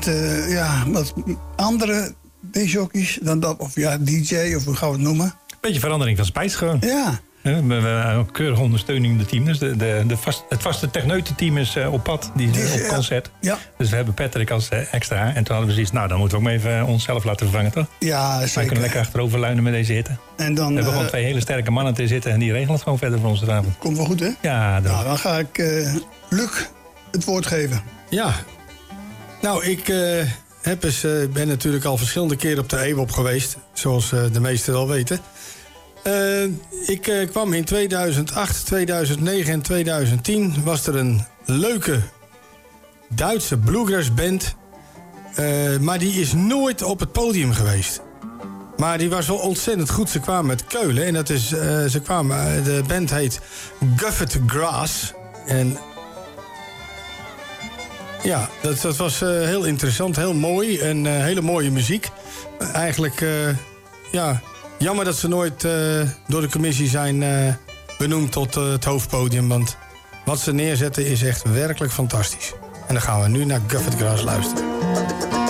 wat andere discjockeys dan dat. Of DJ, of hoe gaan we het noemen? Beetje verandering van spijs gewoon. Ja. We hebben ook keurige ondersteuning in het team. Dus het vaste techneutenteam is op pad. Die is op concert. Ja. Dus we hebben Patrick als extra. En toen hadden we zoiets, dan moeten we ook maar even onszelf laten vervangen, toch? Ja, zeker. Wij kunnen lekker achteroverleunen met deze hitte. En dan, we hebben gewoon 2 hele sterke mannen te zitten. En die regelen het gewoon verder voor ons vanavond. Komt wel goed, hè? Ja. Dan ga ik Luc het woord geven. Ja. Nou, ik ben natuurlijk al verschillende keren op de EWOP geweest. Zoals de meesten wel weten. Ik kwam in 2008, 2009 en 2010. Was er een leuke Duitse bluegrass band. Maar die is nooit op het podium geweest. Maar die was wel ontzettend goed. Ze kwamen uit Keulen. En de band heet Guffet Grass. En ja, dat was heel interessant, heel mooi. En hele mooie muziek. Eigenlijk, jammer dat ze nooit door de commissie zijn benoemd tot het hoofdpodium. Want wat ze neerzetten is echt werkelijk fantastisch. En dan gaan we nu naar Guffet Grass luisteren.